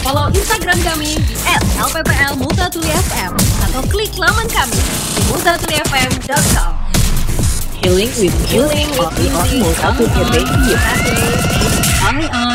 Follow Instagram kami di @lpplmultatuli_fm atau klik laman kami di multatulifm.com. Healing with Multatuli Radio.